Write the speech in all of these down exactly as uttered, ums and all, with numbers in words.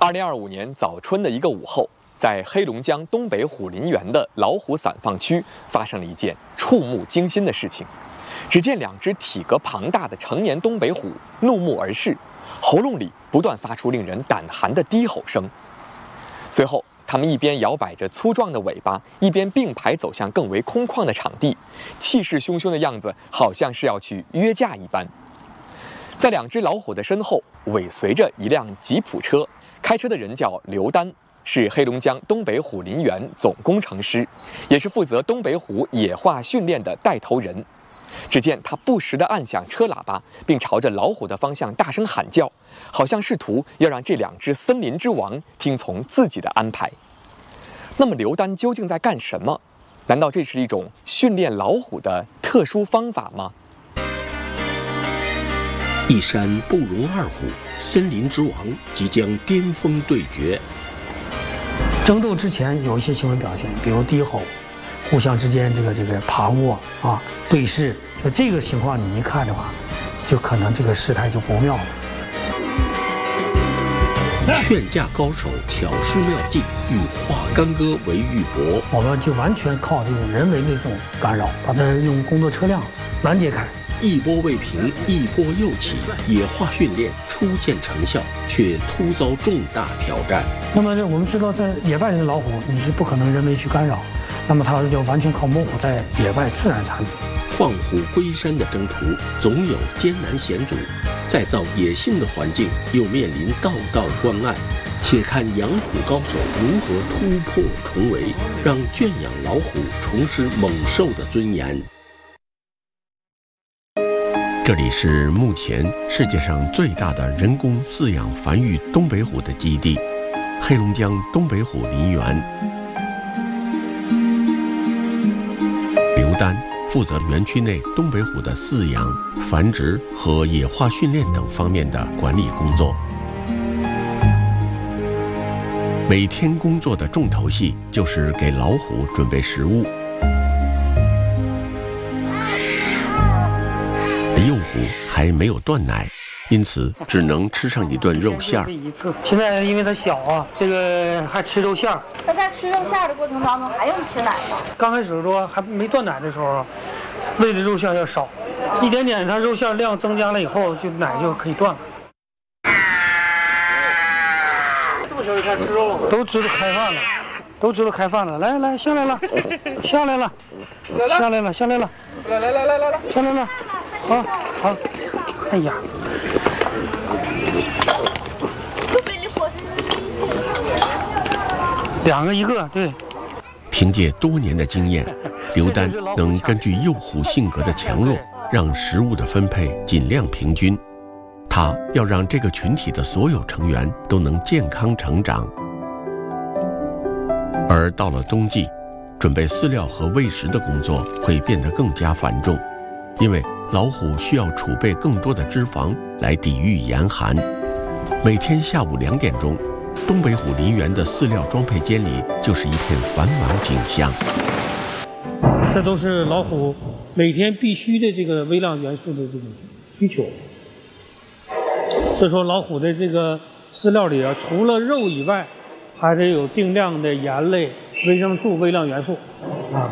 二零二五年早春的一个午后，在黑龙江东北虎林园的老虎散放区发生了一件触目惊心的事情。只见两只体格庞大的成年东北虎怒目而视，喉咙里不断发出令人胆寒的低吼声。随后，它们一边摇摆着粗壮的尾巴，一边并排走向更为空旷的场地，气势汹汹的样子，好像是要去约架一般。在两只老虎的身后，尾随着一辆吉普车，开车的人叫刘丹，是黑龙江东北虎林园总工程师，也是负责东北虎野化训练的带头人。只见他不时地按响车喇叭，并朝着老虎的方向大声喊叫，好像试图要让这两只森林之王听从自己的安排。那么刘丹究竟在干什么？难道这是一种训练老虎的特殊方法吗？ 一山不容二虎，森林之王即将巅峰对决。 争斗之前有一些行为表现，比如低吼，互相之间这个这个爬卧啊对视，就这个情况你一看的话，就可能这个事态就不妙了。 劝架高手巧施妙计，欲化干戈为玉帛。 我们就完全靠这种人为的这种干扰，把它用工作车辆拦截开。 一波未平，一波又起，野化训练初见成效，却突遭重大挑战。 那么我们知道，在野外的老虎，你是不可能人为去干扰，那么它就完全靠猛虎在野外自然产子。 放虎归山的征途总有艰难险阻，再造野性的环境又面临道道关隘。且看养虎高手如何突破重围，让圈养老虎重拾猛兽的尊严。这里是目前世界上最大的人工饲养繁育东北虎的基地——黑龙江东北虎林园。刘丹负责园区内东北虎的饲养、繁殖和野化训练等方面的管理工作。每天工作的重头戏就是给老虎准备食物。幼虎还没有断奶，因此只能吃上一顿肉馅儿。 现在因为它小啊，这个还吃肉馅儿。 那在吃肉馅儿的过程当中还用吃奶吗？ 刚开始说还没断奶的时候，喂的肉馅要少，一点点它肉馅量增加了以后，就奶就可以断了。这么小就开始吃肉了？都知道开饭了，都知道开饭了。来来，下来了，下来了，下来了，下来了，来来来来来来，下来了。好，好，哎呀，两个一个，对。 凭借多年的经验，刘丹能根据幼虎性格的强弱，让食物的分配尽量平均。他要让这个群体的所有成员都能健康成长。而到了冬季，准备饲料和喂食的工作会变得更加繁重，因为老虎需要储备更多的脂肪来抵御严寒。每天下午两点钟，东北虎林园的饲料装配间里就是一片繁忙景象。 这都是老虎每天必须的这个微量元素的这种需求。所以说，老虎的这个饲料里啊，除了肉以外，还得有定量的盐类、维生素、微量元素啊。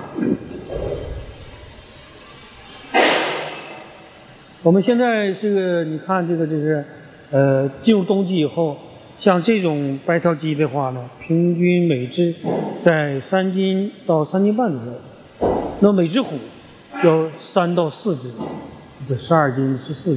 我们现在这个，你看这个就是，呃，进入冬季以后，像这种白条鸡的话呢，平均每只在三斤到三斤半左右。那每只虎要三到四只，这十二斤、十四斤。